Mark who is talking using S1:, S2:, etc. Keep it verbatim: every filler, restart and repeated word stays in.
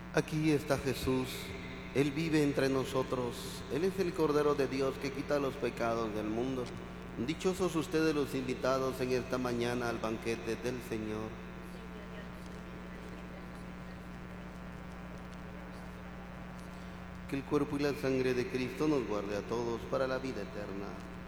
S1: Aquí está Jesús, Él vive entre nosotros, Él es el Cordero de Dios que quita los pecados del mundo. Dichosos ustedes los invitados en esta mañana al banquete del Señor. Que el cuerpo y la sangre de Cristo nos guarde a todos para la vida eterna.